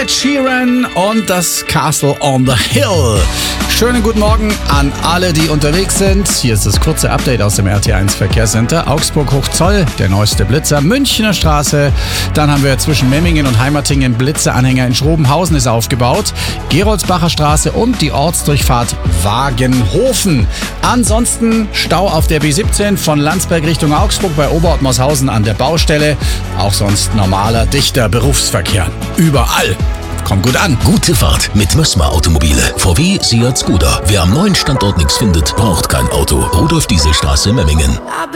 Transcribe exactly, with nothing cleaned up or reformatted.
Ed Sheeran und das Castle on the Hill. Schönen guten Morgen an alle, die unterwegs sind. Hier ist das kurze Update aus dem R T eins Verkehrscenter. Augsburg-Hochzoll, der neueste Blitzer. Münchner Straße. Dann haben wir zwischen Memmingen und Heimatingen Blitzeranhänger in Schrobenhausen ist aufgebaut. Geroldsbacher Straße und die Ortsdurchfahrt Wagenhofen. Ansonsten Stau auf der B siebzehn von Landsberg Richtung Augsburg bei Oberortmaushausen an der Baustelle. Auch sonst normaler, dichter Berufsverkehr. Überall. Kommt gut an. Gute Fahrt mit Mössmer Automobile. V W, Seat, Skoda. Wer am neuen Standort nichts findet, braucht kein Auto. Rudolf-Diesel-Straße, Memmingen.